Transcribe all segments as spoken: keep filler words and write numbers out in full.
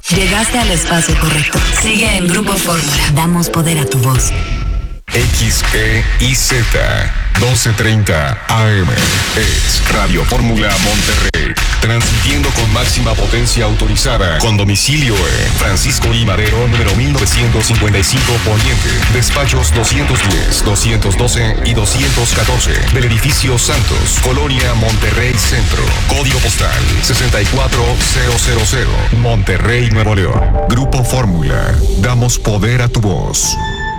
Llegaste al espacio correcto. Sigue en Grupo Fórmula. Damos poder a tu voz. X E I Z doce treinta A M es Radio Fórmula Monterrey, transmitiendo con máxima potencia autorizada, con domicilio en Francisco I. Madero, número mil novecientos cincuenta y cinco Poniente, despachos doscientos diez, doscientos doce y doscientos catorce, del edificio Santos, Colonia Monterrey Centro, código postal sesenta y cuatro mil, Monterrey, Nuevo León. Grupo Fórmula, damos poder a tu voz.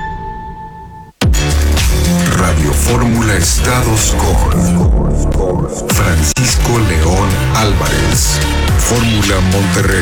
Radio Fórmula Estados con Francisco León Álvarez. Fórmula Monterrey.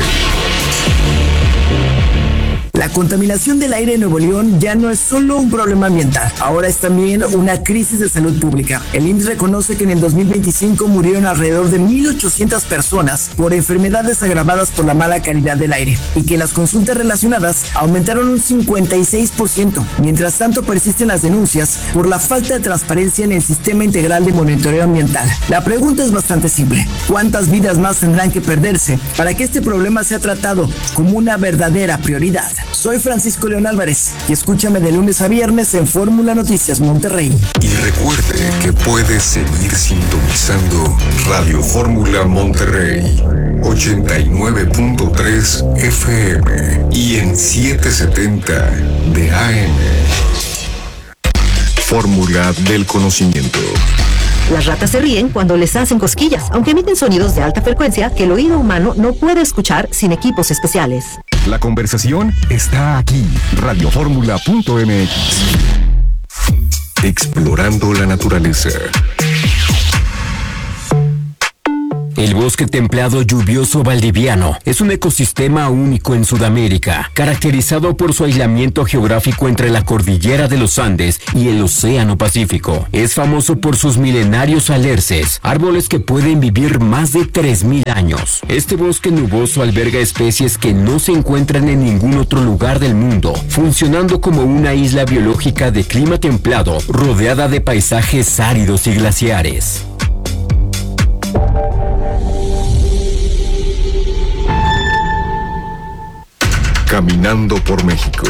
La contaminación del aire en Nuevo León ya no es solo un problema ambiental, ahora es también una crisis de salud pública. El I M S S reconoce que en el dos mil veinticinco murieron alrededor de mil ochocientas personas por enfermedades agravadas por la mala calidad del aire y que las consultas relacionadas aumentaron un cincuenta y seis por ciento. Mientras tanto, persisten las denuncias por la falta de transparencia en el sistema integral de monitoreo ambiental. La pregunta es bastante simple: ¿cuántas vidas más tendrán que perderse para que este problema sea tratado como una verdadera prioridad? Soy Francisco León Álvarez y escúchame de lunes a viernes en Fórmula Noticias Monterrey. Y recuerde que puede seguir sintonizando Radio Fórmula Monterrey ochenta y nueve punto tres F M y en setecientos setenta de A M. Fórmula del conocimiento. Las ratas se ríen cuando les hacen cosquillas, aunque emiten sonidos de alta frecuencia que el oído humano no puede escuchar sin equipos especiales. La conversación está aquí. radio fórmula punto m x. Explorando la naturaleza. El bosque templado lluvioso valdiviano es un ecosistema único en Sudamérica, caracterizado por su aislamiento geográfico entre la cordillera de los Andes y el Océano Pacífico. Es famoso por sus milenarios alerces, árboles que pueden vivir más de tres mil años. Este bosque nuboso alberga especies que no se encuentran en ningún otro lugar del mundo, funcionando como una isla biológica de clima templado, rodeada de paisajes áridos y glaciares. Caminando por México.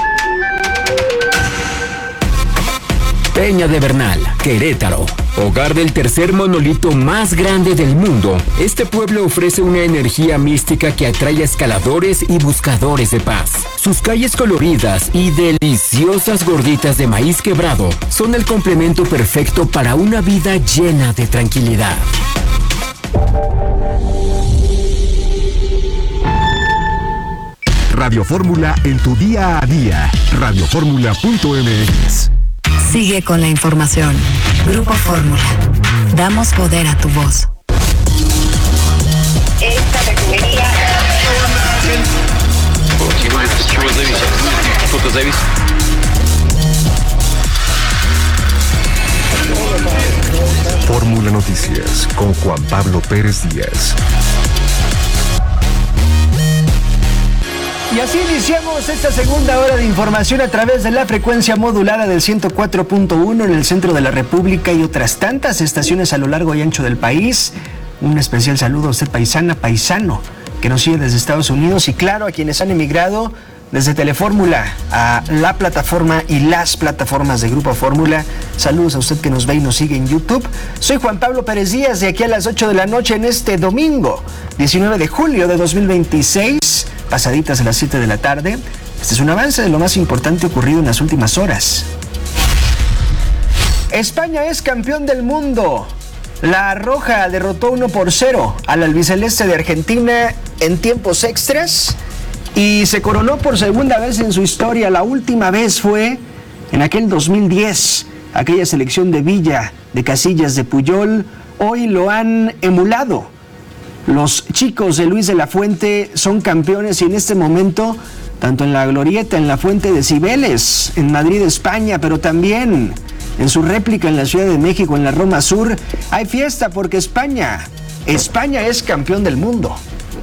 Peña de Bernal, Querétaro, hogar del tercer monolito más grande del mundo. Este pueblo ofrece una energía mística que atrae a escaladores y buscadores de paz. Sus calles coloridas y deliciosas gorditas de maíz quebrado son el complemento perfecto para una vida llena de tranquilidad. Radio Fórmula en tu día a día. radio fórmula punto m x. Sigue con la información. Grupo Fórmula. Damos poder a tu voz. Esta refinería... Fórmula Noticias con Juan Pablo Pérez Díaz. Y así iniciamos esta segunda hora de información a través de la frecuencia modulada del ciento cuatro punto uno en el centro de la República y otras tantas estaciones a lo largo y ancho del país. Un especial saludo a usted, paisana, paisano, que nos sigue desde Estados Unidos, y claro, a quienes han emigrado desde Telefórmula a la plataforma y las plataformas de Grupo Fórmula. Saludos a usted que nos ve y nos sigue en YouTube. Soy Juan Pablo Pérez Díaz, de aquí a las ocho de la noche en este domingo, diecinueve de julio de dos mil veintiséis, pasaditas de las siete de la tarde. Este es un avance de lo más importante ocurrido en las últimas horas. España es campeón del mundo. La Roja derrotó uno por cero al albiceleste de Argentina en tiempos extras y se coronó por segunda vez en su historia. La última vez fue en aquel dos mil diez, aquella selección de Villa, de Casillas, de Puyol. Hoy lo han emulado. Los chicos de Luis de la Fuente son campeones y en este momento, tanto en la Glorieta, en la Fuente de Cibeles, en Madrid, España, pero también en su réplica en la Ciudad de México, en la Roma Sur, hay fiesta porque España, España es campeón del mundo.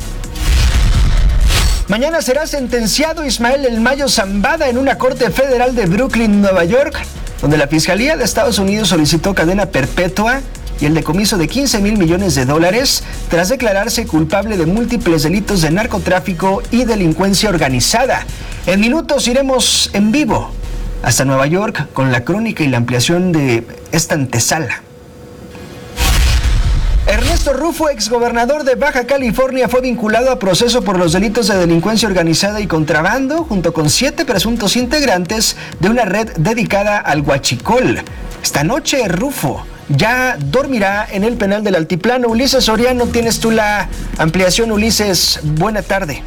Mañana será sentenciado Ismael El Mayo Zambada en una corte federal de Brooklyn, Nueva York, donde la Fiscalía de Estados Unidos solicitó cadena perpetua y el decomiso de quince mil millones de dólares tras declararse culpable de múltiples delitos de narcotráfico y delincuencia organizada. En minutos iremos en vivo hasta Nueva York con la crónica y la ampliación de esta antesala. Ernesto Rufo, exgobernador de Baja California, fue vinculado a proceso por los delitos de delincuencia organizada y contrabando, junto con siete presuntos integrantes de una red dedicada al huachicol. Esta noche, Rufo ya dormirá en el penal del Altiplano. Ulises Soriano, tienes tú la ampliación. Ulises, buena tarde.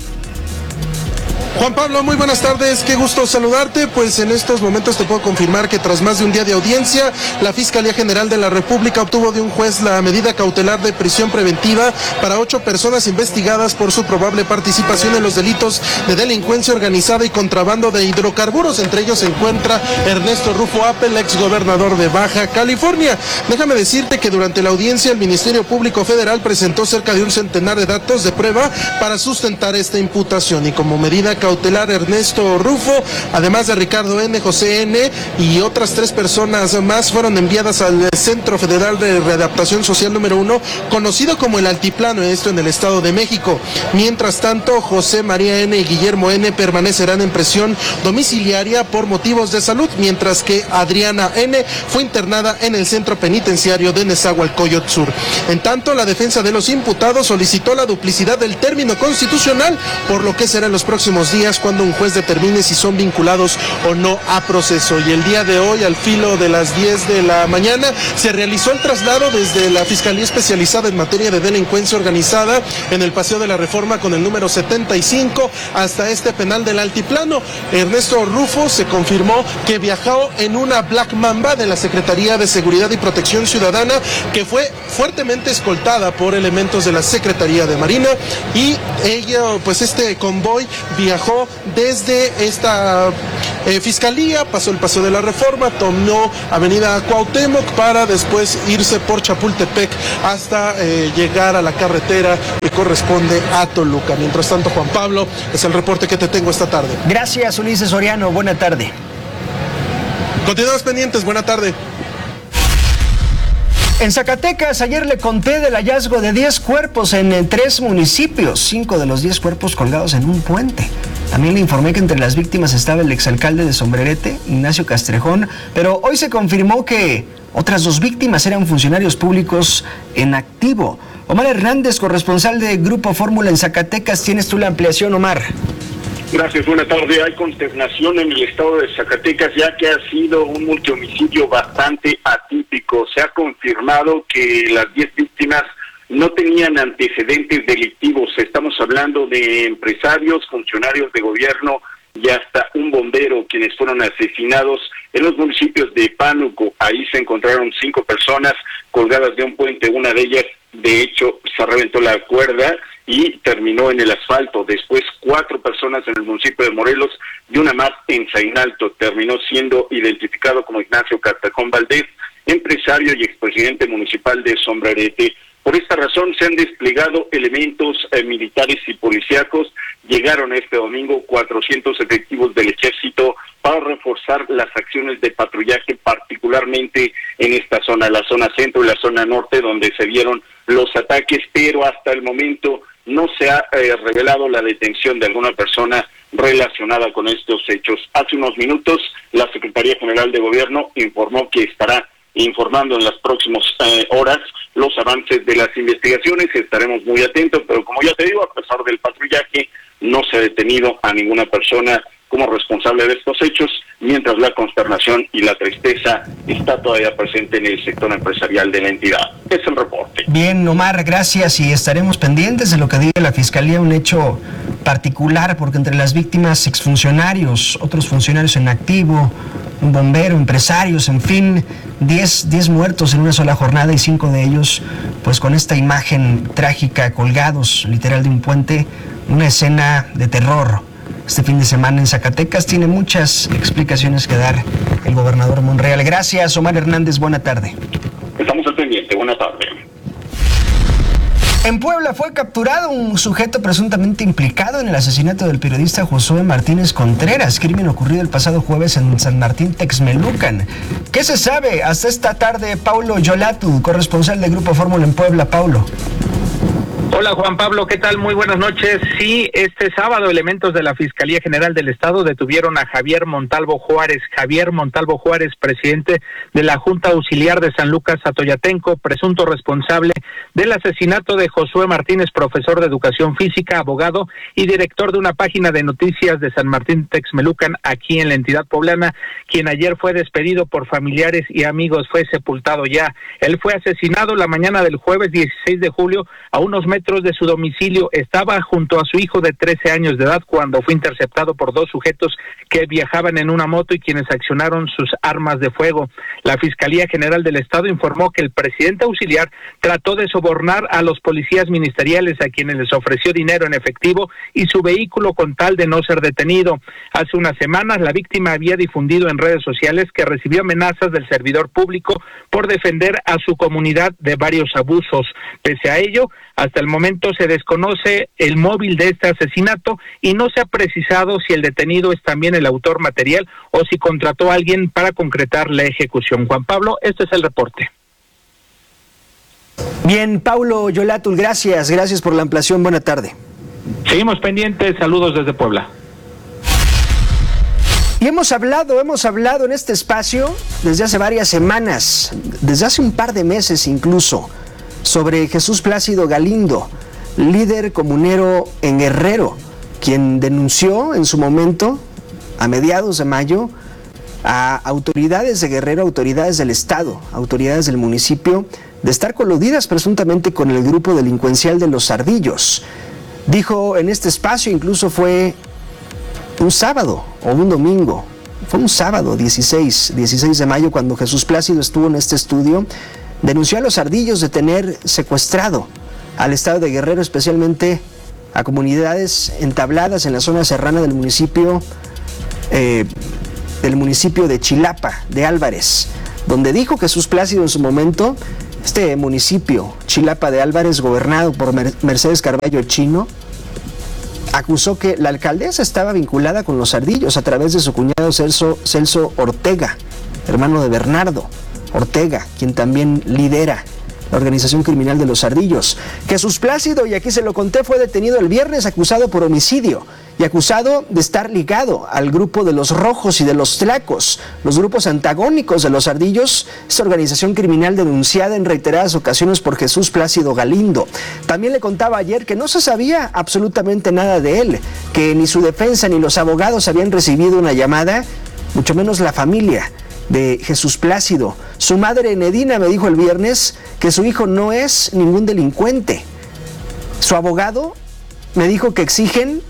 Juan Pablo, muy buenas tardes, qué gusto saludarte. Pues en estos momentos te puedo confirmar que tras más de un día de audiencia, la Fiscalía General de la República obtuvo de un juez la medida cautelar de prisión preventiva para ocho personas investigadas por su probable participación en los delitos de delincuencia organizada y contrabando de hidrocarburos. Entre ellos se encuentra Ernesto Rufo Appel, exgobernador de Baja California. Déjame decirte que durante la audiencia el Ministerio Público Federal presentó cerca de un centenar de datos de prueba para sustentar esta imputación, y como medida cautelar, Ernesto Rufo, además de Ricardo N., José N. y otras tres personas más, fueron enviadas al Centro Federal de Readaptación Social número uno, conocido como el Altiplano, esto en el Estado de México. Mientras tanto, José María N. y Guillermo N. permanecerán en prisión domiciliaria por motivos de salud, mientras que Adriana N. fue internada en el Centro Penitenciario de Nezahualcóyotl Sur. En tanto, la defensa de los imputados solicitó la duplicidad del término constitucional, por lo que será en los próximos días cuando un juez determine si son vinculados o no a proceso. Y el día de hoy, al filo de las diez de la mañana, se realizó el traslado desde la Fiscalía Especializada en Materia de Delincuencia Organizada en el Paseo de la Reforma con el número setenta y cinco hasta este penal del Altiplano. Ernesto Rufo se confirmó que viajó en una Black Mamba de la Secretaría de Seguridad y Protección Ciudadana, que fue fuertemente escoltada por elementos de la Secretaría de Marina, y ello, pues este convoy viajó desde esta eh, fiscalía, pasó el Paseo de la Reforma, tomó Avenida Cuauhtémoc para después irse por Chapultepec hasta eh, llegar a la carretera que corresponde a Toluca. Mientras tanto, Juan Pablo, es el reporte que te tengo esta tarde. Gracias, Ulises Soriano, buena tarde. Continuamos pendientes, buena tarde. En Zacatecas, ayer le conté del hallazgo de diez cuerpos en, en tres municipios, cinco de los diez cuerpos colgados en un puente. También le informé que entre las víctimas estaba el exalcalde de Sombrerete, Ignacio Castrejón, pero hoy se confirmó que otras dos víctimas eran funcionarios públicos en activo. Omar Hernández, corresponsal de Grupo Fórmula en Zacatecas, tienes tú la ampliación, Omar. Gracias, buena tarde. Hay consternación en el estado de Zacatecas, ya que ha sido un multihomicidio bastante atípico. Se ha confirmado que las diez víctimas no tenían antecedentes delictivos. Estamos hablando de empresarios, funcionarios de gobierno y hasta un bombero, quienes fueron asesinados en los municipios de Pánuco. Ahí se encontraron cinco personas colgadas de un puente. Una de ellas, de hecho, se reventó la cuerda y terminó en el asfalto. Después, cuatro personas en el municipio de Morelos y una más en Zainalto. Terminó siendo identificado como Ignacio Castrejón Valdés, empresario y expresidente municipal de Sombrerete. Por esta razón se han desplegado elementos eh, militares y policíacos. Llegaron este domingo cuatrocientos efectivos del ejército para reforzar las acciones de patrullaje, particularmente en esta zona, la zona centro y la zona norte, donde se dieron los ataques, pero hasta el momento no se ha eh, revelado la detención de alguna persona relacionada con estos hechos. Hace unos minutos, la Secretaría General de Gobierno informó que estará informando en las próximas eh, horas los avances de las investigaciones. Estaremos muy atentos, pero como ya te digo, a pesar del patrullaje, no se ha detenido a ninguna persona como responsable de estos hechos, mientras la consternación y la tristeza está todavía presente en el sector empresarial de la entidad. Es el reporte. Bien, Omar, gracias, y estaremos pendientes de lo que diga la Fiscalía, un hecho particular, porque entre las víctimas exfuncionarios, otros funcionarios en activo, un bombero, empresarios, en fin, diez muertos en una sola jornada y cinco de ellos, pues con esta imagen trágica, colgados literal de un puente, una escena de terror. Este fin de semana en Zacatecas tiene muchas explicaciones que dar el gobernador Monreal. Gracias, Omar Hernández, buena tarde. Estamos al pendiente, buena tarde. En Puebla fue capturado un sujeto presuntamente implicado en el asesinato del periodista Josué Martínez Contreras, crimen ocurrido el pasado jueves en San Martín Texmelucan. ¿Qué se sabe hasta esta tarde? Paulo Yolatu, corresponsal de Grupo Fórmula en Puebla. Paulo. Hola Juan Pablo, ¿qué tal? Muy buenas noches. Sí, este sábado elementos de la Fiscalía General del Estado detuvieron a Javier Montalvo Juárez. Javier Montalvo Juárez, presidente de la Junta Auxiliar de San Lucas Atoyatenco, presunto responsable del asesinato de Josué Martínez, profesor de Educación Física, abogado y director de una página de noticias de San Martín Texmelucan, aquí en la entidad poblana, quien ayer fue despedido por familiares y amigos, fue sepultado ya. Él fue asesinado la mañana del jueves dieciséis de julio a unos metros de su domicilio. Estaba junto a su hijo de trece años de edad cuando fue interceptado por dos sujetos que viajaban en una moto y quienes accionaron sus armas de fuego. La Fiscalía General del Estado informó que el presidente auxiliar trató de sobornar a los policías ministeriales a quienes les ofreció dinero en efectivo y su vehículo con tal de no ser detenido. Hace unas semanas la víctima había difundido en redes sociales que recibió amenazas del servidor público por defender a su comunidad de varios abusos. Pese a ello, hasta el momento se desconoce el móvil de este asesinato y no se ha precisado si el detenido es también el autor material o si contrató a alguien para concretar la ejecución. Juan Pablo, este es el reporte. Bien, Paulo Yolatul, gracias, gracias por la ampliación, buena tarde. Seguimos pendientes, saludos desde Puebla. Y hemos hablado, hemos hablado en este espacio desde hace varias semanas, desde hace un par de meses incluso, sobre Jesús Plácido Galindo, líder comunero en Guerrero, quien denunció en su momento, a mediados de mayo, a autoridades de Guerrero, autoridades del Estado, autoridades del municipio, de estar coludidas presuntamente con el grupo delincuencial de Los Ardillos. Dijo en este espacio, incluso fue un sábado o un domingo, fue un sábado dieciséis de mayo cuando Jesús Plácido estuvo en este estudio, denunció a Los Ardillos de tener secuestrado al estado de Guerrero, especialmente a comunidades entabladas en la zona serrana del municipio, eh, del municipio de Chilapa, de Álvarez, donde dijo Jesús Plácido en su momento, este municipio, Chilapa de Álvarez, gobernado por Mercedes Carballo Chino, acusó que la alcaldesa estaba vinculada con Los Ardillos a través de su cuñado Celso, Celso Ortega, hermano de Bernardo Ortega, quien también lidera la organización criminal de Los Ardillos. Jesús Plácido, y aquí se lo conté, fue detenido el viernes acusado por homicidio y acusado de estar ligado al grupo de los Rojos y de los Tlacos, los grupos antagónicos de Los Ardillos, esta organización criminal denunciada en reiteradas ocasiones por Jesús Plácido Galindo. También le contaba ayer que no se sabía absolutamente nada de él, que ni su defensa ni los abogados habían recibido una llamada, mucho menos la familia de Jesús Plácido. Su madre Nedina me dijo el viernes que su hijo no es ningún delincuente. Su abogado me dijo que exigen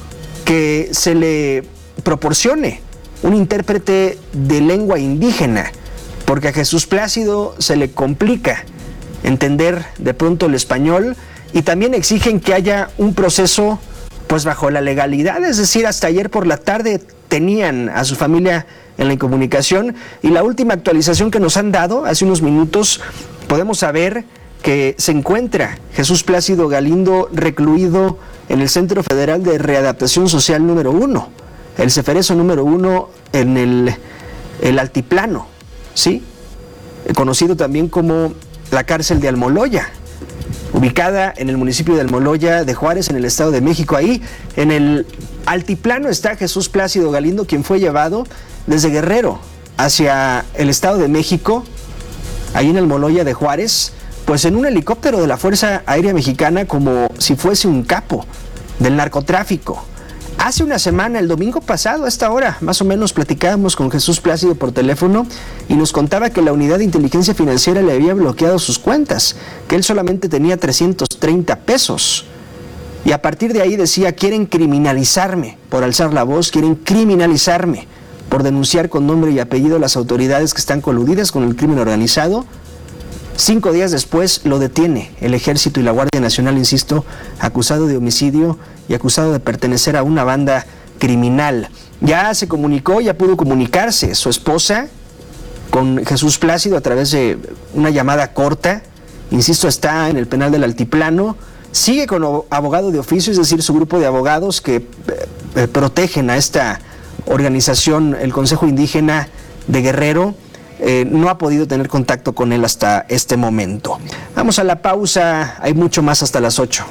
que se le proporcione un intérprete de lengua indígena, porque a Jesús Plácido se le complica entender de pronto el español, y también exigen que haya un proceso pues bajo la legalidad, es decir, hasta ayer por la tarde tenían a su familia en la incomunicación, y la última actualización que nos han dado hace unos minutos, podemos saber que se encuentra Jesús Plácido Galindo recluido en el Centro Federal de Readaptación Social número uno, el Ceferezo número uno en el, el Altiplano, ¿sí? Conocido también como la cárcel de Almoloya, ubicada en el municipio de Almoloya de Juárez, en el Estado de México. Ahí, en el altiplano, está Jesús Plácido Galindo, quien fue llevado desde Guerrero hacia el Estado de México, ahí en Almoloya de Juárez, pues en un helicóptero de la Fuerza Aérea Mexicana, como si fuese un capo del narcotráfico. Hace una semana, el domingo pasado, a esta hora, más o menos, platicábamos con Jesús Plácido por teléfono y nos contaba que la Unidad de Inteligencia Financiera le había bloqueado sus cuentas, que él solamente tenía trescientos treinta pesos. Y a partir de ahí decía, quieren criminalizarme por alzar la voz, quieren criminalizarme por denunciar con nombre y apellido a las autoridades que están coludidas con el crimen organizado. Cinco días después lo detiene el Ejército y la Guardia Nacional, insisto, acusado de homicidio y acusado de pertenecer a una banda criminal. Ya se comunicó, ya pudo comunicarse su esposa con Jesús Plácido a través de una llamada corta, insisto, está en el penal del Altiplano, sigue con abogado de oficio, es decir, su grupo de abogados que eh, protegen a esta organización, el Consejo Indígena de Guerrero, eh, no ha podido tener contacto con él hasta este momento. Vamos a la pausa, hay mucho más hasta las ocho.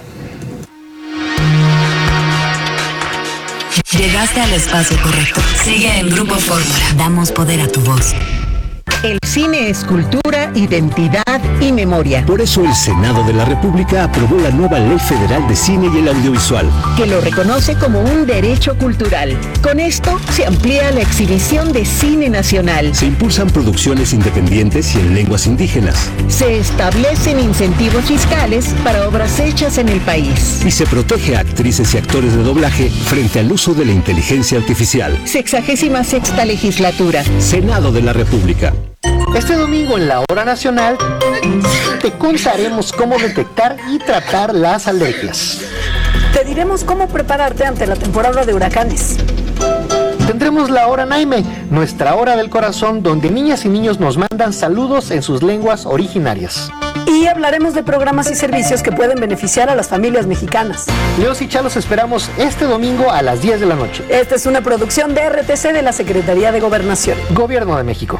Llegaste al espacio correcto. Sigue en Grupo Fórmula. Damos poder a tu voz. El cine es cultura, identidad y memoria. Por eso el Senado de la República aprobó la nueva Ley Federal de Cine y el Audiovisual, que lo reconoce como un derecho cultural. Con esto se amplía la exhibición de cine nacional. Se impulsan producciones independientes y en lenguas indígenas. Se establecen incentivos fiscales para obras hechas en el país. Y se protege a actrices y actores de doblaje frente al uso de la inteligencia artificial. Sexagésima sexta legislatura. Senado de la República. Este domingo en la Hora Nacional te contaremos cómo detectar y tratar las alergias. Te diremos cómo prepararte ante la temporada de huracanes. Tendremos la Hora Naime, nuestra hora del corazón, donde niñas y niños nos mandan saludos en sus lenguas originarias. Y hablaremos de programas y servicios que pueden beneficiar a las familias mexicanas. Leos y Chalos esperamos este domingo a las diez de la noche. Esta es una producción de R T C de la Secretaría de Gobernación. Gobierno de México.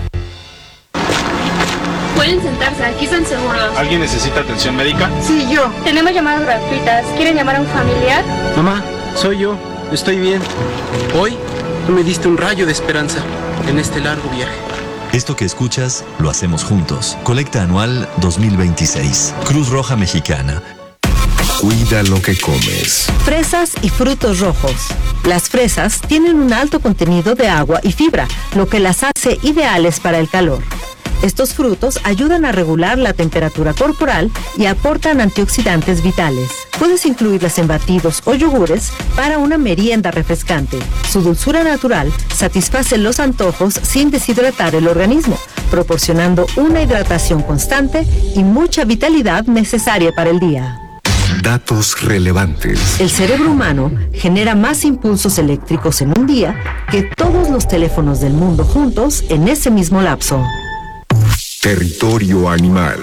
Pueden sentarse, aquí están seguros. ¿Alguien necesita atención médica? Sí, yo. Tenemos llamadas gratuitas. ¿Quieren llamar a un familiar? Mamá, soy yo. Estoy bien. Hoy tú me diste un rayo de esperanza en este largo viaje. Esto que escuchas, lo hacemos juntos. Colecta anual dos mil veintiséis. Cruz Roja Mexicana. Cuida lo que comes. Fresas y frutos rojos. Las fresas tienen un alto contenido de agua y fibra, lo que las hace ideales para el calor. Estos frutos ayudan a regular la temperatura corporal y aportan antioxidantes vitales. Puedes incluirlas en batidos o yogures para una merienda refrescante. Su dulzura natural satisface los antojos sin deshidratar el organismo, proporcionando una hidratación constante y mucha vitalidad necesaria para el día. Datos relevantes. El cerebro humano genera más impulsos eléctricos en un día que todos los teléfonos del mundo juntos en ese mismo lapso. Territorio animal.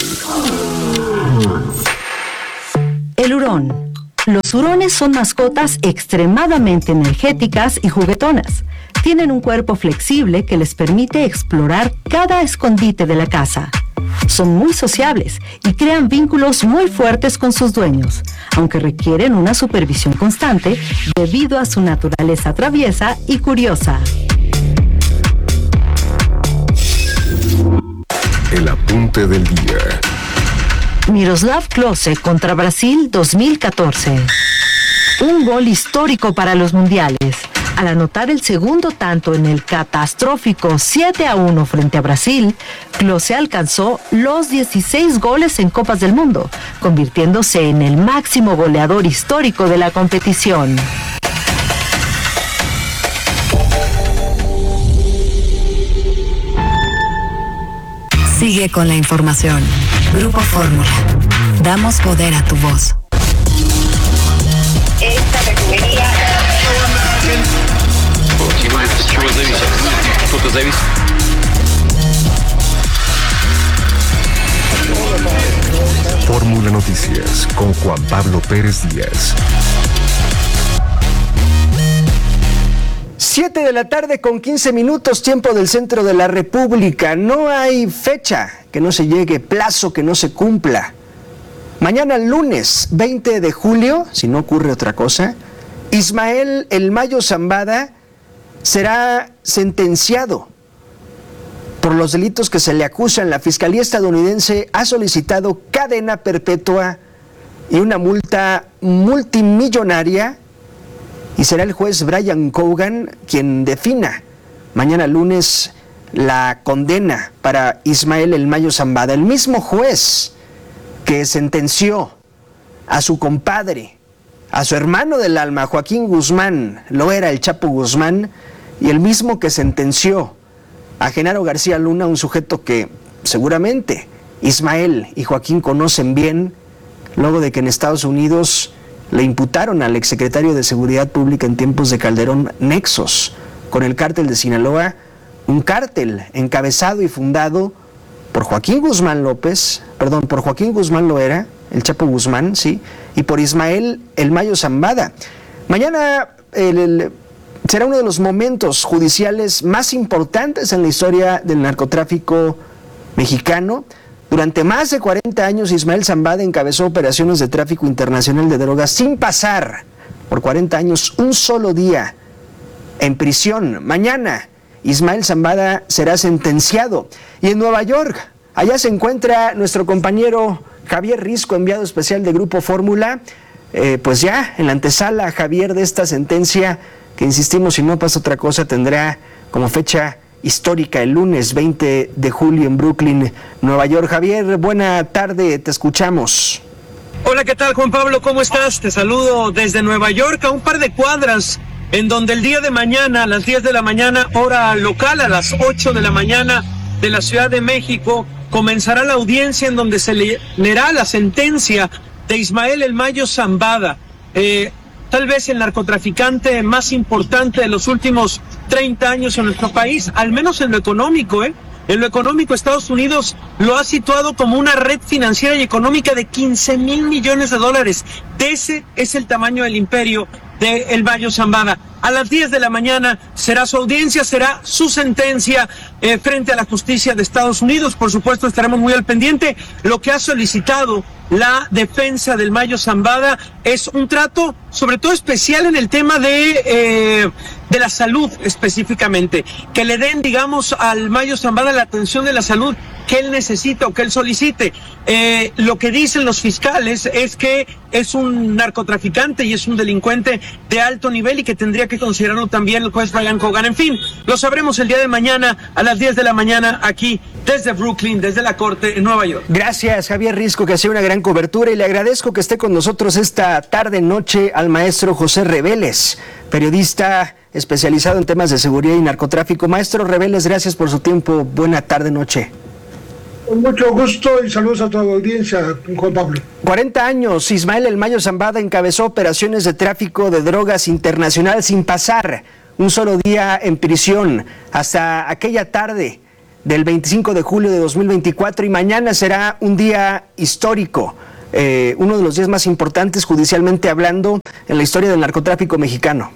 El hurón. Los hurones son mascotas extremadamente energéticas y juguetonas. Tienen un cuerpo flexible que les permite explorar cada escondite de la casa. Son muy sociables y crean vínculos muy fuertes con sus dueños, aunque requieren una supervisión constante debido a su naturaleza traviesa y curiosa. El apunte del día. Miroslav Klose contra Brasil dos mil catorce. Un gol histórico para los mundiales. Al anotar el segundo tanto en el catastrófico siete a uno frente a Brasil, Klose alcanzó los dieciséis goles en Copas del Mundo, convirtiéndose en el máximo goleador histórico de la competición. Sigue con la información. Grupo Fórmula. Damos poder a tu voz. Esta refinería... Fórmula Noticias con Juan Pablo Pérez Díaz. Siete de la tarde con quince minutos, tiempo del centro de la República. No hay fecha que no se llegue, plazo que no se cumpla. Mañana lunes veinte de julio, si no ocurre otra cosa, Ismael El Mayo Zambada será sentenciado por los delitos que se le acusan. La Fiscalía estadounidense ha solicitado cadena perpetua y una multa multimillonaria, y será el juez Brian Cogan quien defina mañana lunes la condena para Ismael El Mayo Zambada. El mismo juez que sentenció a su compadre, a su hermano del alma, Joaquín Guzmán, lo era el Chapo Guzmán, y el mismo que sentenció a Genaro García Luna, un sujeto que seguramente Ismael y Joaquín conocen bien, luego de que en Estados Unidos le imputaron al exsecretario de Seguridad Pública en tiempos de Calderón nexos con el cártel de Sinaloa, un cártel encabezado y fundado por Joaquín Guzmán López, perdón, por Joaquín Guzmán Loera, el Chapo Guzmán, sí, y por Ismael El Mayo Zambada. Mañana el, el, será uno de los momentos judiciales más importantes en la historia del narcotráfico mexicano. Durante más de cuarenta años, Ismael Zambada encabezó operaciones de tráfico internacional de drogas sin pasar por cuarenta años un solo día en prisión. Mañana, Ismael Zambada será sentenciado. Y en Nueva York, allá se encuentra nuestro compañero Javier Risco, enviado especial de Grupo Fórmula. Eh, pues ya, en la antesala, Javier, de esta sentencia, que insistimos, si no pasa otra cosa, tendrá como fecha histórica el lunes veinte de julio en Brooklyn, Nueva York. Javier, buena tarde, te escuchamos. Hola, ¿qué tal, Juan Pablo? ¿Cómo estás? Te saludo desde Nueva York, a un par de cuadras, en donde el día de mañana, a las diez de la mañana, hora local, a las ocho de la mañana de la Ciudad de México, comenzará la audiencia en donde se leerá la sentencia de Ismael El Mayo Zambada, eh, tal vez el narcotraficante más importante de los últimos treinta años en nuestro país, al menos en lo económico, ¿eh? En lo económico, Estados Unidos lo ha situado como una red financiera y económica de quince mil millones de dólares. De ese es el tamaño del imperio de El Mayo Zambada. A las diez de la mañana será su audiencia, será su sentencia eh, frente a la justicia de Estados Unidos. Por supuesto, estaremos muy al pendiente. Lo que ha solicitado la defensa del Mayo Zambada es un trato, sobre todo especial en el tema de, eh, de la salud específicamente. Que le den, digamos, al Mayo Zambada la atención de la salud que él necesita o que él solicite. Eh, lo que dicen los fiscales es que es un narcotraficante y es un delincuente de alto nivel y que tendría que considerarlo también el juez Brian Cogan. En fin, lo sabremos el día de mañana a las diez de la mañana aquí desde Brooklyn, desde la Corte en Nueva York. Gracias, Javier Risco, que hacía una gran cobertura, y le agradezco que esté con nosotros esta tarde-noche al maestro José Reveles, periodista especializado en temas de seguridad y narcotráfico. Maestro Reveles, gracias por su tiempo. Buena tarde-noche. Con mucho gusto y saludos a toda la audiencia, Juan Pablo. cuarenta años, Ismael El Mayo Zambada encabezó operaciones de tráfico de drogas internacional sin pasar un solo día en prisión hasta aquella tarde del veinticinco de julio de dos mil veinticuatro, y mañana será un día histórico, eh, uno de los días más importantes judicialmente hablando en la historia del narcotráfico mexicano.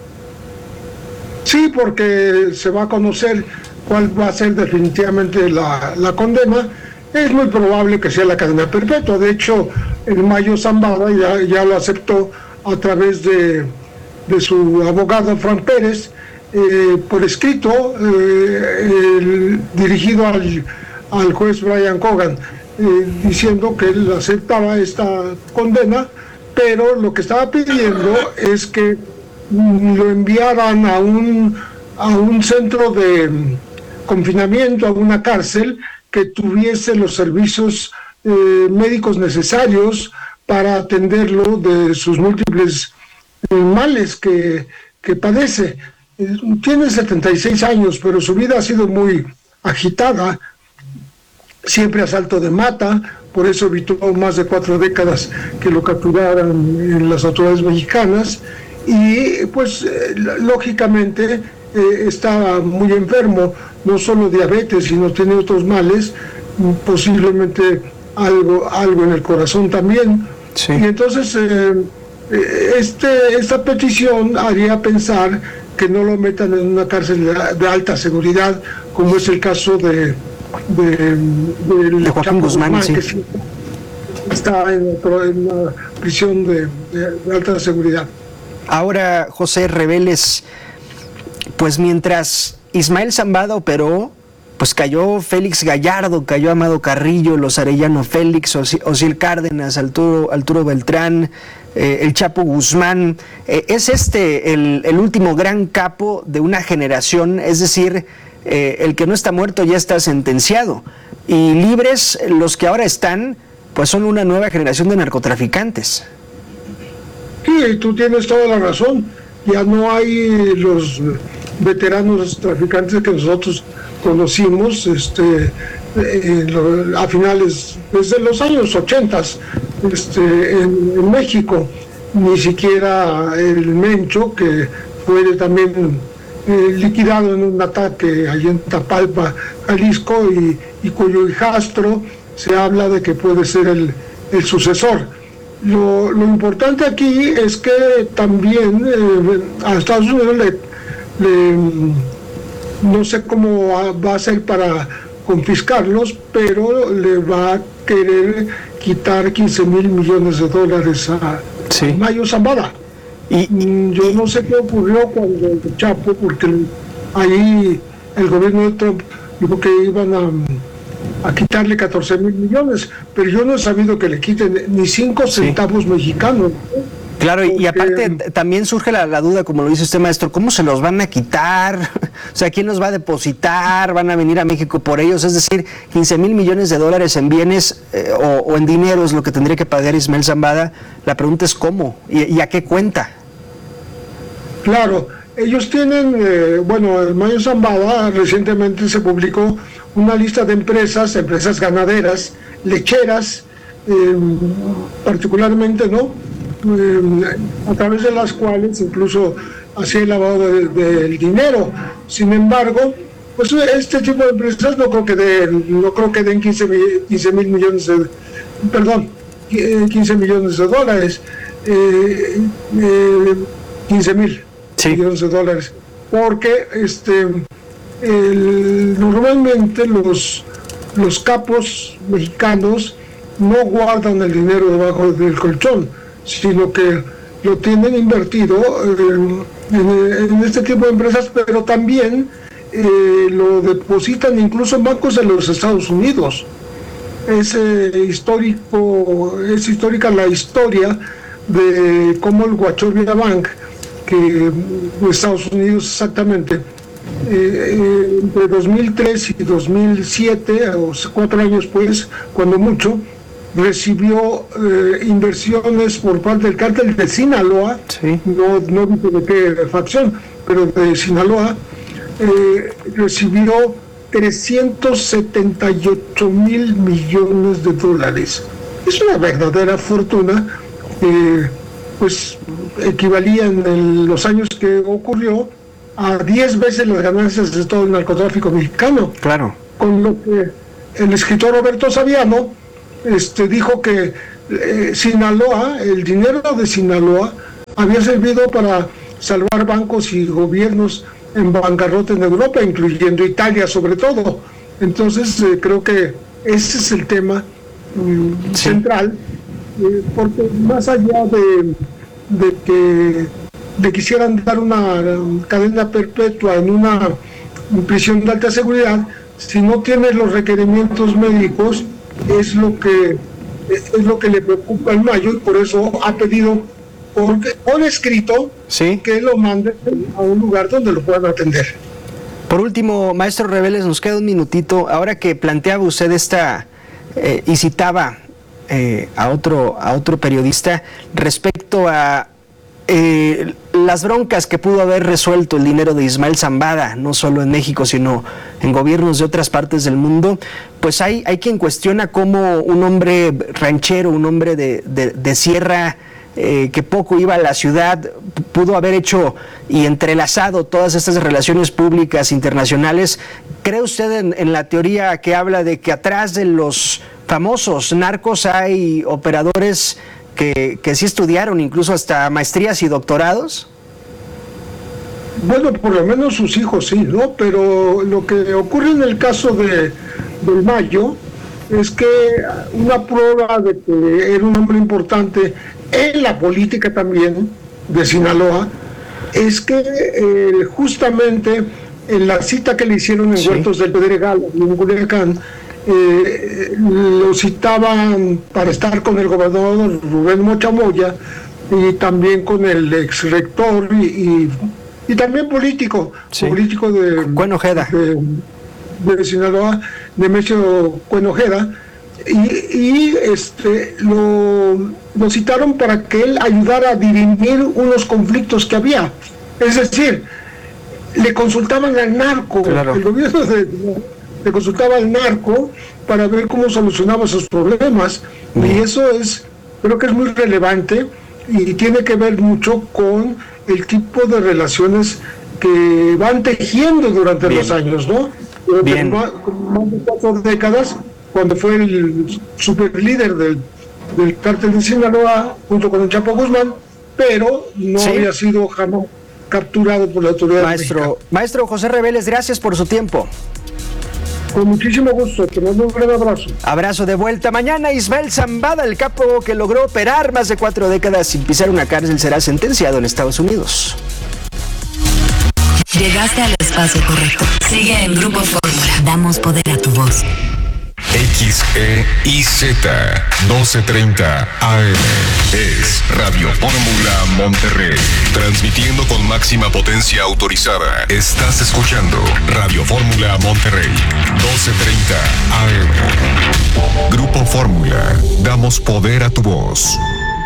Sí, porque se va a conocer cuál va a ser definitivamente la, la condena. Es muy probable que sea la cadena perpetua. De hecho, el Mayo Zambada ya, ya lo aceptó a través de, de su abogado Frank Pérez, eh, por escrito, eh, el, dirigido al, al juez Brian Cogan, eh, diciendo que él aceptaba esta condena, pero lo que estaba pidiendo es que mm, lo enviaran a un, a un centro de confinamiento, a una cárcel que tuviese los servicios eh, médicos necesarios para atenderlo de sus múltiples eh, males que, que padece. Eh, tiene setenta y seis años, pero su vida ha sido muy agitada, siempre a salto de mata, por eso evitó más de cuatro décadas que lo capturaran en las autoridades mexicanas, y pues eh, lógicamente eh, estaba muy enfermo, no solo diabetes, sino tiene otros males, posiblemente algo, algo en el corazón también. Sí. Y entonces eh, este, esta petición haría pensar que no lo metan en una cárcel de, de alta seguridad, como es el caso de, de, de, de Joaquín Guzmán, Guzmán sí. que está en, en una prisión de, de, de alta seguridad. Ahora, José Reveles, pues mientras Ismael Zambada operó, pues cayó Félix Gallardo, cayó Amado Carrillo, los Arellano Félix, Osiel Cárdenas, Arturo, Arturo Beltrán, eh, el Chapo Guzmán. Eh, es este el, el último gran capo de una generación, es decir, eh, el que no está muerto ya está sentenciado. Y libres los que ahora están, pues son una nueva generación de narcotraficantes. Sí, tú tienes toda la razón. Ya no hay los veteranos traficantes que nosotros conocimos este, eh, lo, a finales, desde los años ochentas, este, en, en México. Ni siquiera el Mencho, que fue también eh, liquidado en un ataque allí en Tapalpa, Jalisco, y, y cuyo hijastro se habla de que puede ser el, el sucesor. Lo, lo importante aquí es que también eh, a Estados Unidos le, le, no sé cómo va a ser para confiscarlos, pero le va a querer quitar quince mil millones de dólares a sí. Mayo Zambada. Y, y yo no sé qué ocurrió cuando el Chapo, porque ahí el gobierno de Trump dijo que iban a, a quitarle catorce mil millones, pero yo no he sabido que le quiten ni cinco centavos sí. mexicanos, ¿no? Claro, y, y aparte también surge la, la duda, como lo dice usted, maestro, ¿cómo se los van a quitar? O sea, ¿quién los va a depositar? ¿Van a venir a México por ellos? Es decir, quince mil millones de dólares en bienes eh, o, o en dinero es lo que tendría que pagar Ismael Zambada. La pregunta es ¿cómo? ¿Y, y a qué cuenta? Claro, ellos tienen, eh, bueno, el Mayo Zambada recientemente se publicó una lista de empresas, empresas ganaderas, lecheras, eh, particularmente, ¿no? A través de las cuales incluso hacía el lavado del de, de dinero. Sin embargo, pues este tipo de empresas no creo que den, no creo que den quince mil millones de, perdón, quince millones de dólares, eh, eh, quince mil sí. millones de dólares, porque este el, normalmente los los capos mexicanos no guardan el dinero debajo del colchón, sino que lo tienen invertido en, en, en este tipo de empresas, pero también eh, lo depositan incluso en bancos de los Estados Unidos. Es, eh, histórico, es histórica la historia de cómo el Wachovia Bank, que de Estados Unidos exactamente, eh, eh, entre dos mil tres y dos mil siete, o cuatro años pues, cuando mucho, recibió eh, inversiones por parte del cártel de Sinaloa, sí. no, no de qué facción, pero de Sinaloa, eh, recibió trescientos setenta y ocho mil millones de dólares. Es una verdadera fortuna, eh, pues equivalía en el, los años que ocurrió a diez veces las ganancias de todo el narcotráfico mexicano. Claro. Con lo que el escritor Roberto Saviano Este, dijo que eh, Sinaloa, el dinero de Sinaloa, había servido para salvar bancos y gobiernos en bancarrota en Europa, incluyendo Italia sobre todo. Entonces eh, creo que ese es el tema mm, sí. central, eh, porque más allá de, de que le quisieran dar una cadena perpetua en una prisión de alta seguridad, si no tiene los requerimientos médicos, es lo que es lo que le preocupa al Mayo, y por eso ha pedido por, por escrito ¿Sí? que lo mande a un lugar donde lo puedan atender. Por último, maestro Reveles, nos queda un minutito. Ahora que planteaba usted esta eh, y citaba eh, a otro a otro periodista respecto a Eh, las broncas que pudo haber resuelto el dinero de Ismael Zambada, no solo en México, sino en gobiernos de otras partes del mundo, pues hay, hay quien cuestiona cómo un hombre ranchero, un hombre de, de, de sierra, eh, que poco iba a la ciudad, pudo haber hecho y entrelazado todas estas relaciones públicas internacionales. ¿Cree usted en, en la teoría que habla de que atrás de los famosos narcos hay operadores Que, que sí estudiaron incluso hasta maestrías y doctorados? Bueno, por lo menos sus hijos sí, ¿no? Pero lo que ocurre en el caso de del Mayo es que una prueba de que era un hombre importante en la política también de Sinaloa es que eh, justamente en la cita que le hicieron en sí. Huertos del Pedregal, en Culiacán, Eh, lo citaban para estar con el gobernador Rubén Mochamoya y también con el ex rector y, y, y también político, sí. político de Cuenojeda, de, de Sinaloa, Nemesio Cuenojeda, y, y este lo, lo citaron para que él ayudara a dirimir unos conflictos que había. Es decir, le consultaban al narco, claro. el gobierno de le consultaba al narco para ver cómo solucionaba sus problemas, mm. y eso es, creo que es muy relevante y tiene que ver mucho con el tipo de relaciones que van tejiendo durante Bien. los años, ¿no? Durante Bien. Más, más de cuatro décadas, cuando fue el superlíder del, del cártel de Sinaloa, junto con el Chapo Guzmán, pero no Sí. había sido jamás capturado por la autoridad Maestro, mexicana. maestro José Reveles, gracias por su tiempo. Con muchísimo gusto, te mando un gran abrazo. Abrazo de vuelta. Mañana Ismael Zambada, el capo que logró operar más de cuatro décadas sin pisar una cárcel, será sentenciado en Estados Unidos. Llegaste al espacio correcto. Sigue en Grupo Fórmula. Damos poder a tu voz. X E I Z doce treinta A M es Radio Fórmula Monterrey, transmitiendo con máxima potencia autorizada. Estás escuchando Radio Fórmula Monterrey, doce treinta A M. Grupo Fórmula, damos poder a tu voz.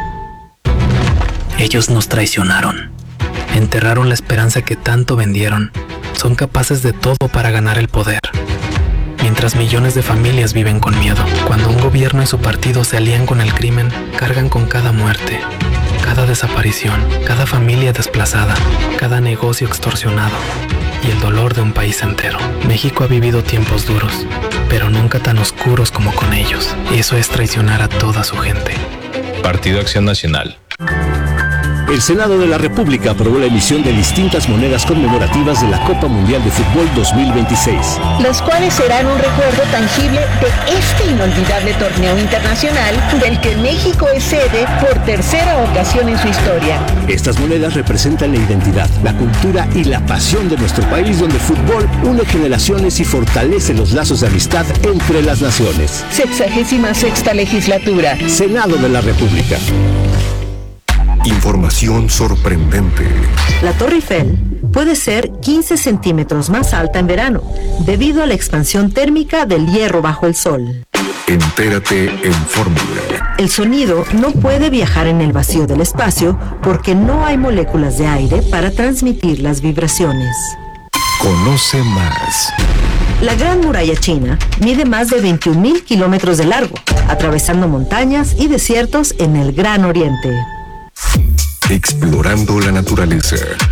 Ellos nos traicionaron. Enterraron la esperanza que tanto vendieron. Son capaces de todo para ganar el poder. Mientras millones de familias viven con miedo. Cuando un gobierno y su partido se alían con el crimen, cargan con cada muerte, cada desaparición, cada familia desplazada, cada negocio extorsionado y el dolor de un país entero. México ha vivido tiempos duros, pero nunca tan oscuros como con ellos. Y eso es traicionar a toda su gente. Partido Acción Nacional. El Senado de la República aprobó la emisión de distintas monedas conmemorativas de la Copa Mundial de Fútbol dos mil veintiséis. Las cuales serán un recuerdo tangible de este inolvidable torneo internacional del que México es sede por tercera ocasión en su historia. Estas monedas representan la identidad, la cultura y la pasión de nuestro país, donde el fútbol une generaciones y fortalece los lazos de amistad entre las naciones. Sexagésima sexta legislatura. Senado de la República. Información sorprendente. La Torre Eiffel puede ser quince centímetros más alta en verano, debido a la expansión térmica del hierro bajo el sol. Entérate en Fórmula. El sonido no puede viajar en el vacío del espacio porque no hay moléculas de aire para transmitir las vibraciones. Conoce más. La Gran Muralla China mide más de veintiún mil kilómetros de largo, atravesando montañas y desiertos en el Gran Oriente. Explorando la naturaleza.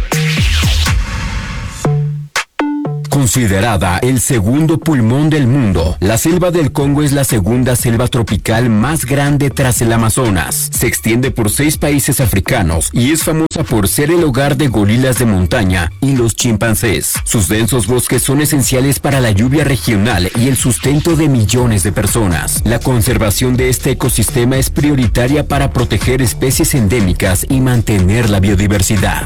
Considerada el segundo pulmón del mundo, la selva del Congo es la segunda selva tropical más grande tras el Amazonas. Se extiende por seis países africanos y es famosa por ser el hogar de gorilas de montaña y los chimpancés. Sus densos bosques son esenciales para la lluvia regional y el sustento de millones de personas. La conservación de este ecosistema es prioritaria para proteger especies endémicas y mantener la biodiversidad.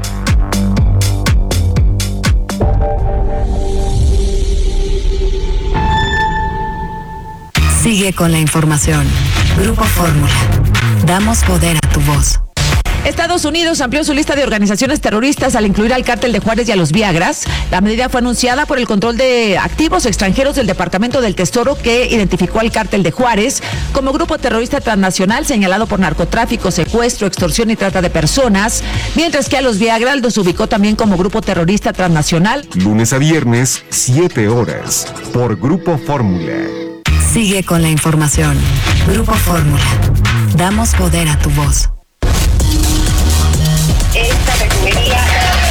Sigue con la información. Grupo Fórmula. Damos poder a tu voz. Estados Unidos amplió su lista de organizaciones terroristas al incluir al Cártel de Juárez y a los Viagras. La medida fue anunciada por el control de activos extranjeros del Departamento del Tesoro, que identificó al Cártel de Juárez como grupo terrorista transnacional señalado por narcotráfico, secuestro, extorsión y trata de personas, mientras que a los Viagras los ubicó también como grupo terrorista transnacional. Lunes a viernes, siete horas, por Grupo Fórmula. Sigue con la información. Grupo Fórmula. Damos poder a tu voz. Esta refinería.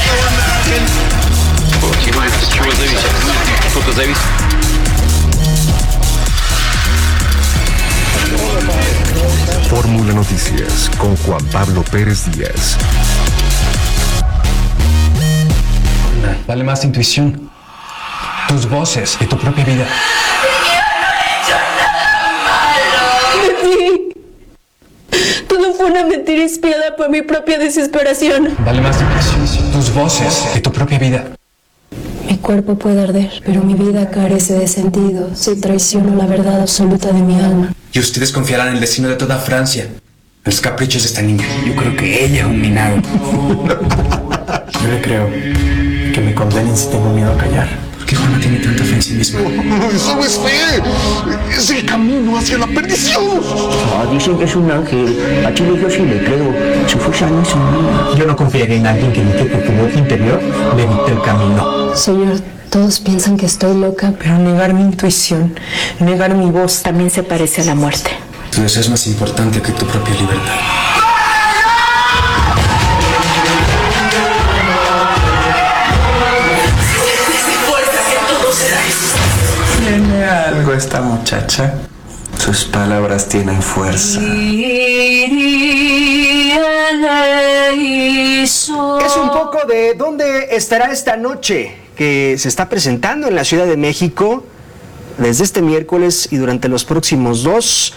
Fórmula Noticias con Juan Pablo Pérez Díaz. Dale más intuición. Tus voces y tu propia vida. Todo fue una mentira inspirada por mi propia desesperación. Dale más intuición. Tus voces y tu propia vida. Mi cuerpo puede arder, pero mi vida carece de sentido si traiciono la verdad absoluta de mi alma. Y ustedes confiarán en el destino de toda Francia, en los caprichos de esta niña. Yo creo que ella es un minado. Yo le creo que me condenen si tengo miedo a callar. ¿Por qué Juana tiene tanta fe en sí misma? Eso no es fe. Es el camino hacia la perdición. Ah, dicen que es un ángel. A Chile yo sí le creo. Su fuerza no es humana. Yo no confiaré en alguien que dice que tu voz interior le dicte el camino. Señor, todos piensan que estoy loca, pero negar mi intuición, negar mi voz, también se parece a la muerte. Tu deseo es más importante que tu propia libertad. esta muchacha, sus palabras tienen fuerza. Es un poco de dónde estará esta noche, que se está presentando en la Ciudad de México desde este miércoles y durante los próximos dos.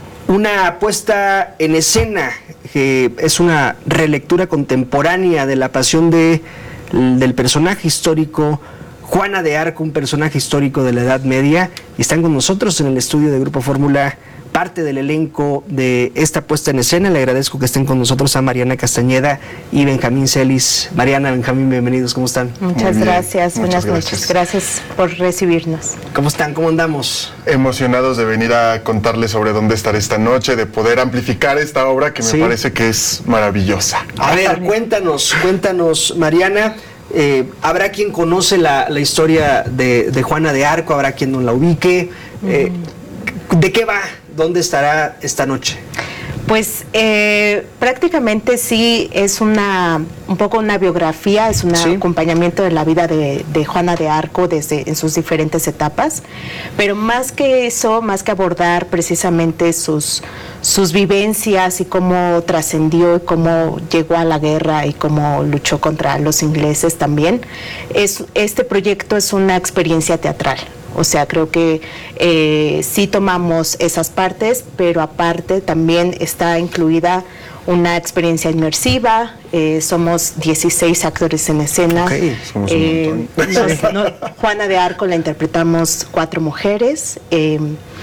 Una puesta en escena que es una relectura contemporánea de la pasión de, del personaje histórico Juana de Arco, un personaje histórico de la Edad Media, y están con nosotros en el estudio de Grupo Fórmula parte del elenco de esta puesta en escena. Le agradezco que estén con nosotros a Mariana Castañeda y Benjamín Celis. Mariana, Benjamín, bienvenidos, ¿cómo están? Muchas gracias, buenas noches, gracias por recibirnos. ¿Cómo están? ¿Cómo andamos? Emocionados de venir a contarles sobre dónde estar esta noche, de poder amplificar esta obra que me sí. parece que es maravillosa. A ver, cuéntanos, cuéntanos, Mariana. Eh, habrá quien conoce la, la historia de, de Juana de Arco, habrá quien no la ubique. Eh, mm. ¿De qué va? ¿Dónde estará esta noche? Pues eh, prácticamente sí es una un poco una biografía, es un ¿Sí? acompañamiento de la vida de, de Juana de Arco desde en sus diferentes etapas, pero más que eso, más que abordar precisamente sus sus vivencias y cómo trascendió y cómo llegó a la guerra y cómo luchó contra los ingleses también, es este proyecto es una experiencia teatral. O sea, creo que eh, sí tomamos esas partes, pero aparte también está incluida una experiencia inmersiva. Eh, somos dieciséis actores en escena. Okay, somos eh, un montón. no, no, Juana de Arco la interpretamos cuatro mujeres eh,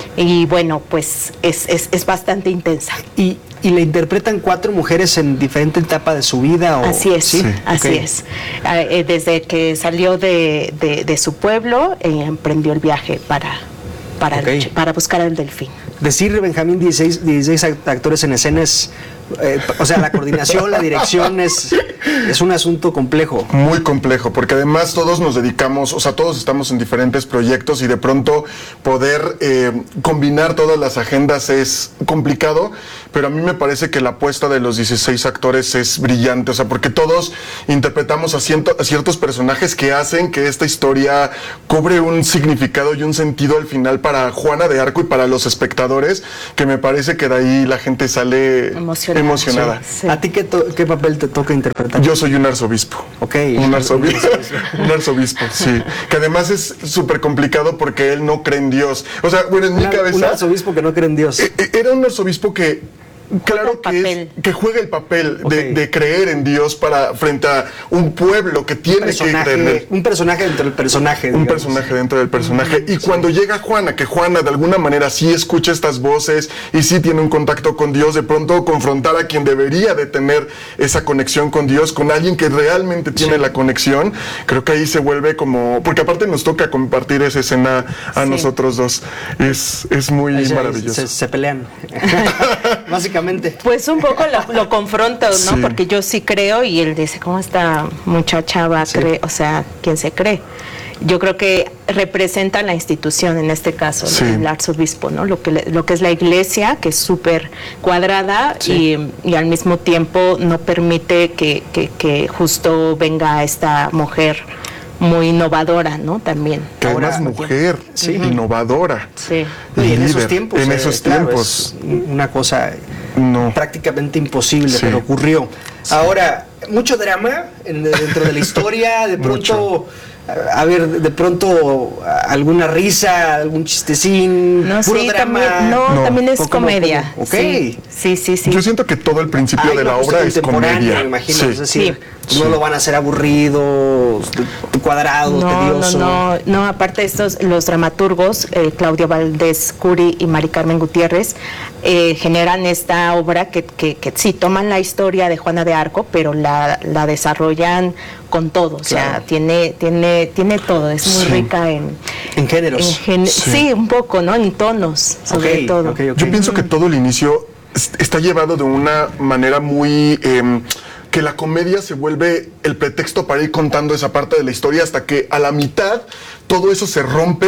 y bueno, pues es, es, es bastante intensa. Y ¿Y la interpretan cuatro mujeres en diferente etapa de su vida? ¿O? Así es, ¿Sí? así okay. es. Eh, desde que salió de, de, de su pueblo, eh, emprendió el viaje para, para, okay. para buscar al delfín. Decir, Benjamín, dieciséis, dieciséis actores en escena es, eh, o sea, la coordinación, la dirección es, es un asunto complejo. Muy complejo, porque además todos nos dedicamos, o sea, todos estamos en diferentes proyectos y de pronto poder eh, combinar todas las agendas es complicado, pero a mí me parece que la apuesta de los dieciséis actores es brillante, o sea, porque todos interpretamos a, ciento, a ciertos personajes que hacen que esta historia cobre un significado y un sentido al final para Juana de Arco y para los espectadores, que me parece que de ahí la gente sale emocionada. emocionada. Sí. ¿A ti qué, to- qué papel te toca interpretar? Yo soy un arzobispo. Ok. Un arzobispo, un arzobispo, sí. Que además es súper complicado porque él no cree en Dios. O sea, bueno, en Una, mi cabeza... Un arzobispo que no cree en Dios. Era un arzobispo que... Claro que, es, que juega el papel okay. de, de creer en Dios para frente a un pueblo que tiene que creer. Un personaje dentro del personaje. Un digamos. personaje dentro del personaje. Y sí. cuando llega Juana, que Juana de alguna manera sí escucha estas voces y sí tiene un contacto con Dios, de pronto confrontar a quien debería de tener esa conexión con Dios, con alguien que realmente tiene sí. la conexión, creo que ahí se vuelve como... Porque aparte nos toca compartir esa escena a sí. nosotros dos. Es, es muy ahí maravilloso. Se, se pelean. Básicamente. Pues un poco lo, lo confronto, ¿no? Sí. Porque yo sí creo y él dice, ¿cómo esta muchacha va a sí. creer? O sea, ¿quién se cree? Yo creo que representa la institución, en este caso, sí. el arzobispo, ¿no? Lo que, lo que es la iglesia, que es súper cuadrada sí. y, y al mismo tiempo no permite que, que, que justo venga esta mujer muy innovadora, ¿no? También. Que además mujer, sí. innovadora. Sí. Y, y en esos tiempos. En eh, esos claro, tiempos. Es una cosa no. prácticamente imposible, sí. pero ocurrió. Sí. Ahora, mucho drama en, dentro de la historia, de pronto... A ver, de pronto alguna risa, algún chistecín, no, puro sí, drama. También, no, no, también es comedia. ¿Cómo? Okay. Sí, sí, sí. Yo siento que todo el principio Ay, de la obra es comedia. Me imagino, sí. es decir, sí. no sí. lo van a hacer aburridos, cuadrados, no, tedioso. No, no, no, aparte estos, los dramaturgos, eh, Claudia Valdés Curi y Mari Carmen Gutiérrez, eh, generan esta obra que, que, que sí toman la historia de Juana de Arco, pero la, la desarrollan con todo, o claro. sea, tiene, tiene, tiene todo, es muy sí. rica en... En géneros. En gen- sí. sí, un poco, ¿no? En tonos, sobre okay, todo. Okay, okay. Yo pienso que todo el inicio está llevado de una manera muy... Eh, que la comedia se vuelve el pretexto para ir contando esa parte de la historia hasta que a la mitad todo eso se rompe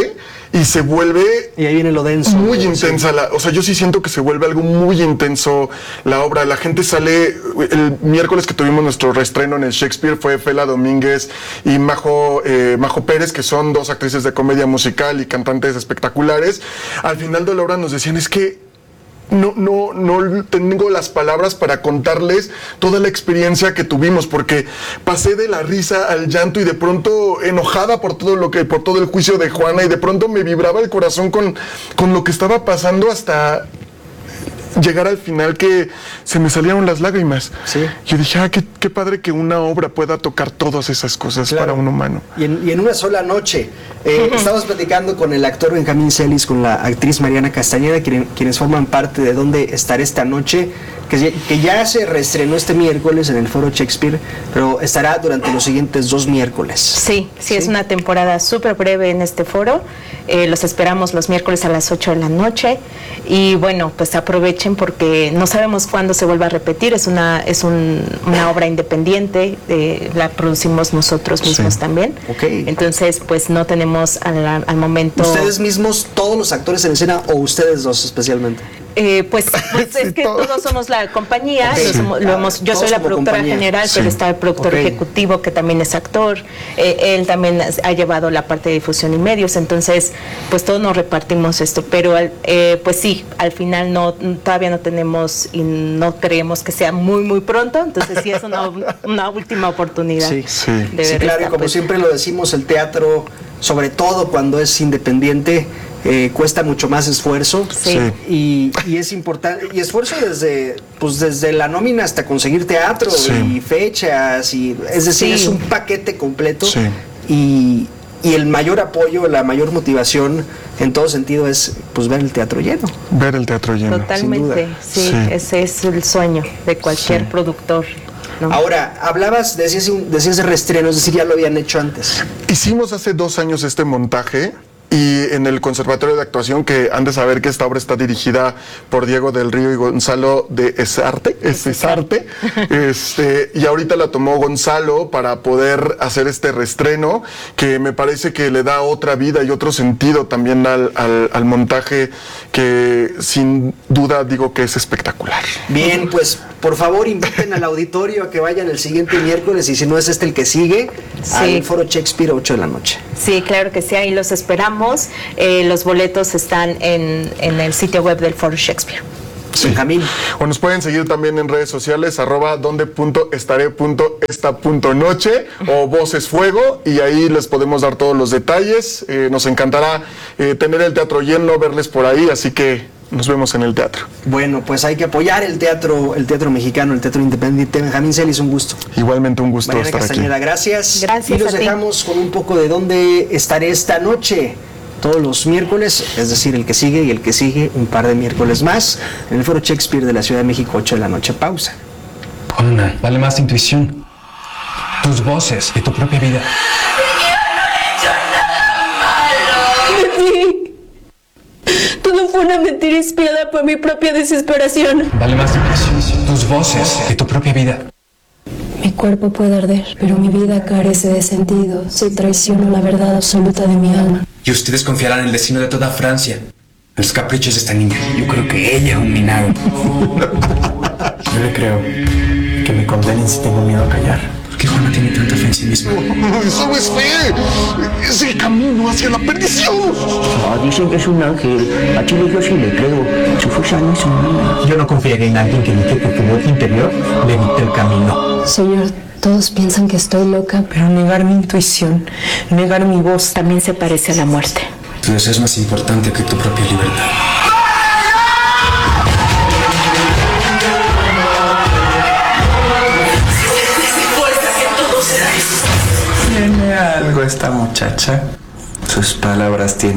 y se vuelve... Y ahí viene lo denso. Muy intensa. La, o sea, yo sí siento que se vuelve algo muy intenso la obra. La gente sale... El miércoles que tuvimos nuestro reestreno en el Shakespeare fue Fela Domínguez y Majo, eh, Majo Pérez, que son dos actrices de comedia musical y cantantes espectaculares. Al final de la obra nos decían, es que No, no, no tengo las palabras para contarles toda la experiencia que tuvimos, porque pasé de la risa al llanto y de pronto enojada por todo lo que, por todo el juicio de Juana, y de pronto me vibraba el corazón con, con lo que estaba pasando hasta llegar al final que se me salieron las lágrimas. Sí. Yo dije, ah, qué, qué padre que una obra pueda tocar todas esas cosas, claro, para un humano. Y en, y en una sola noche. Eh, uh-huh. Estamos platicando con el actor Benjamín Celis, con la actriz Mariana Castañeda, quien, quienes forman parte de Dónde Estaré Esta Noche, que, que ya se reestrenó este miércoles en el Foro Shakespeare, pero estará durante los siguientes dos miércoles. Sí, sí, sí. Es una temporada súper breve en este foro. Eh, los esperamos los miércoles a las ocho de la noche. Y bueno, pues aprovechen porque no sabemos cuándo se vuelva a repetir. Es una, es un, una obra independiente, eh, la producimos nosotros mismos sí. también. Okay. Entonces, pues no tenemos al, al momento... ¿Ustedes mismos, todos los actores en escena, o ustedes dos especialmente? Eh, pues, pues sí, es que todo. todos somos la compañía, okay. sí. lo hemos, yo todos soy la productora compañía. general, sí. pero está el productor okay. ejecutivo que también es actor, eh, él también ha llevado la parte de difusión y medios, entonces pues todos nos repartimos esto, pero eh, pues sí, al final no, todavía no tenemos y no creemos que sea muy muy pronto, entonces sí es una, una última oportunidad. Sí, sí. De ver sí claro, esta, y como pues, siempre lo decimos, el teatro, sobre todo cuando es independiente, Eh, cuesta mucho más esfuerzo sí. y, y es importante, y esfuerzo desde pues desde la nómina hasta conseguir teatro sí. y fechas, y es decir, sí. es un paquete completo sí. y, y el mayor apoyo, la mayor motivación en todo sentido es pues ver el teatro lleno. Ver el teatro lleno. Totalmente, sí, sí, ese es el sueño de cualquier sí. productor. ¿No? Ahora, hablabas, decías, decías de reestreno, es decir, ya lo habían hecho antes. Hicimos hace dos años este montaje. Y en el Conservatorio de Actuación, que han de saber que esta obra está dirigida por Diego del Río y Gonzalo de Esarte, Esarte, este, y ahorita la tomó Gonzalo para poder hacer este reestreno, que me parece que le da otra vida y otro sentido también al, al, al montaje, que sin duda digo que es espectacular. Bien, pues por favor inviten al auditorio a que vayan el siguiente miércoles, y si no es este el que sigue, sí. al Foro Shakespeare, ocho de la noche. Sí, claro que sí, ahí los esperamos. Eh, los boletos están en, en el sitio web del Foro Shakespeare. Sí. Benjamín. O nos pueden seguir también en redes sociales, arroba donde punto estaré punto esta punto noche o Voces Fuego, y ahí les podemos dar todos los detalles. Eh, nos encantará eh, tener el teatro lleno, verles por ahí, así que nos vemos en el teatro. Bueno, pues hay que apoyar el teatro, el teatro mexicano, el teatro independiente. Benjamín Celis, un gusto. Igualmente un gusto Mariana estar Castañeda, aquí. Gracias. Gracias. Y los dejamos con un poco de Dónde Estaré Esta Noche. Todos los miércoles, es decir, el que sigue y el que sigue, un par de miércoles más, en el Foro Shakespeare de la Ciudad de México, ocho de la noche. Pausa. Juana, vale más tu intuición, tus voces y tu propia vida. Todo fue una mentira inspirada por mi propia desesperación. Vale más tu intuición, tus voces y tu propia vida. Mi cuerpo puede arder, pero mi vida carece de sentido si traiciono la verdad absoluta de mi alma. Y ustedes confiarán en el destino de toda Francia, en los caprichos de esta niña. Yo creo que ella es un minado. Yo le creo que me condenen si tengo miedo a callar. ¿Por qué Juana tiene tanta fe en sí misma? ¡Eso no es fe! ¡Es el camino hacia la perdición! No, dicen que es un ángel. A Chile yo sí le creo. Su fuerza no es humana. Yo no confiaré en alguien que ni que por tu voz interior le evite el camino. Señor, todos piensan que estoy loca, pero negar mi intuición, negar mi voz, también se parece a la muerte. Tu deseo es más importante que tu propia libertad. Tiene algo esta muchacha. Sus palabras tienen